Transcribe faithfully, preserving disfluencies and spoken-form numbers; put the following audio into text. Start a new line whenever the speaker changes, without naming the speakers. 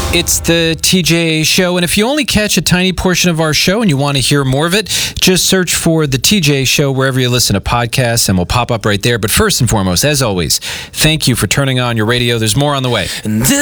It's the T J A Show, and if you only catch a tiny portion of our show and you want to hear more of it, just search for the T J A Show wherever you listen to podcasts, and we'll pop up right there. But first and foremost, as always, thank you for turning on your radio. There's more on the way.